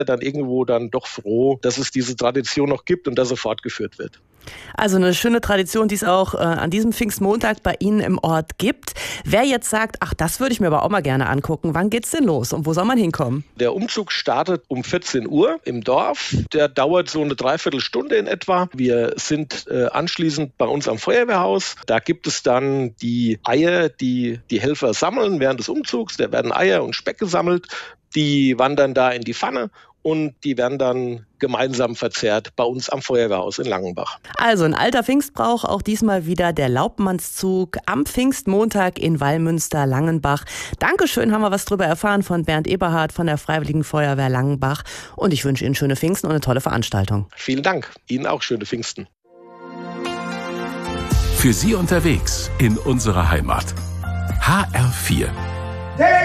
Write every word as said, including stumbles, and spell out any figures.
dann irgendwo dann doch froh, dass es diese Tradition noch gibt und dass sie fortgeführt wird. Also eine schöne Tradition, die es auch äh, an diesem Pfingstmontag bei Ihnen im Ort gibt. Wer jetzt sagt, ach, das würde ich mir aber auch mal gerne angucken, wann geht's denn los und wo soll man hinkommen? Der Umzug startet um vierzehn Uhr im Dorf. Der dauert so eine Dreiviertelstunde in etwa. Wir sind äh, anschließend bei uns am Feuerwehrhaus. Da gibt es dann die Eier, die die Helfer sammeln während des Umzugs. Da werden Eier und Speck gesammelt. Die wandern da in die Pfanne. Und die werden dann gemeinsam verzehrt bei uns am Feuerwehrhaus in Langenbach. Also ein alter Pfingstbrauch, auch diesmal wieder der Laubmannszug am Pfingstmontag in Wallmünster-Langenbach. Dankeschön, haben wir was drüber erfahren von Bernd Eberhard von der Freiwilligen Feuerwehr Langenbach. Und ich wünsche Ihnen schöne Pfingsten und eine tolle Veranstaltung. Vielen Dank. Ihnen auch schöne Pfingsten. Für Sie unterwegs in unserer Heimat. H R vier.